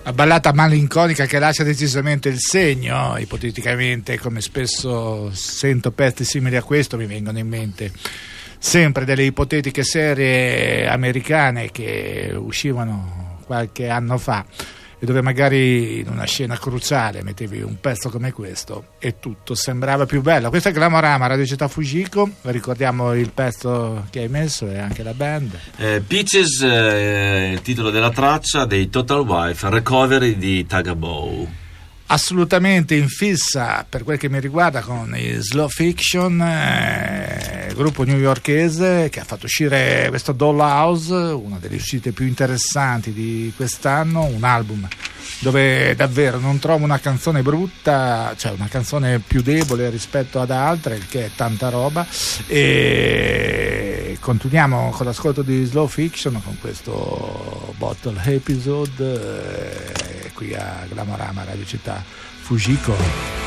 La ballata malinconica che lascia decisamente il segno, ipoteticamente, come spesso sento pezzi simili a questo, mi vengono in mente sempre delle ipotetiche serie americane che uscivano qualche anno fa e dove magari in una scena cruciale mettevi un pezzo come questo e tutto sembrava più bello. Questo è Glamorama, Radio Città Fujiko. Ricordiamo il pezzo che hai messo e anche la band. Peaches, il titolo della traccia dei Total Wife, Recovery di Tagabow. Assolutamente in fissa per quel che mi riguarda con i Slow Fiction, gruppo newyorkese che ha fatto uscire questo Dollhouse, una delle uscite più interessanti di quest'anno, un album dove davvero non trovo una canzone brutta, cioè una canzone più debole rispetto ad altre, il che è tanta roba. E continuiamo con l'ascolto di Slow Fiction con questo Bottle Episode qui a Glamorama, Radio Città Fujiko.